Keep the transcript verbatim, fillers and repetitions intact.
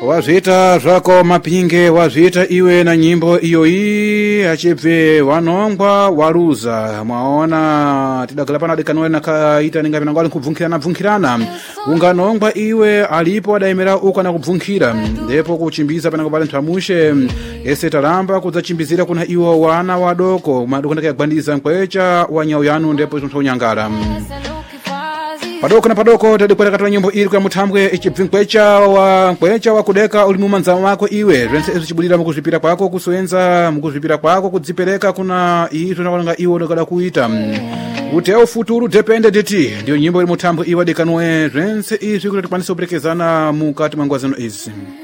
wazvita zvako mapinge wazvita iwe na nyimbo iyo iyi achibve wanongwa waluza mwaona tidagala pana dekanwe nakaita ninga vinangwali kubvunkirana bvunkirana unganongwa iwe alipo adaimera uko na kubvunkira ndipo kuchimbiza pana kubale nthamushe ese talamba kudzachimbizira kuna iwo wana wadoko madoko ndakagbandiza mkwecha wanyao yanu ndipo zintonyangala padoko na padoko tadikwera katwa nyimbo iri kwa mutambwe ichibvinkwecha wa nkwecha wa kudeka uli mumanza wako iwe zvense ezo chibudira mukuzvipira kwako kusoenza mukuzvipira kwako kudzipereka kuna izvo nakalanga iwo ndakada kuita uteo futuru depende deti ndiyo nyimbo iri mutambwe iwa dekanwe zvense izvi kuti tikwanise kuperekezana mukati mwa ngwazino izi.